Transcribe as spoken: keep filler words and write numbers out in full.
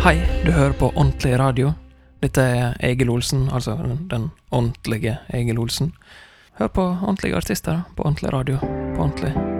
Hei, du hører på Ordentlig Radio. Dette er Egil Olsen, altså den, den ordentlige Egil Olsen. Hør på ordentlige artister på ordentlig radio, på ordentlig